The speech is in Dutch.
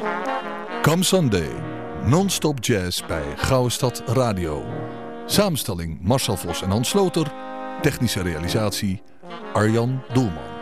Come Sunday, non-stop jazz bij Gouden Radio. Samenstelling Marcel Vos en Hans Sloter. Technische realisatie Arjan Doelman.